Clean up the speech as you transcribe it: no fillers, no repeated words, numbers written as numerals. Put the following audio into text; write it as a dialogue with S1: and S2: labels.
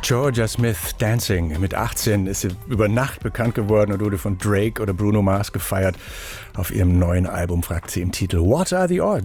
S1: Georgia Smith, Dancing. Mit 18 ist sie über Nacht bekannt geworden und wurde von Drake oder Bruno Mars gefeiert. Auf ihrem neuen Album fragt sie im Titel What are the odds?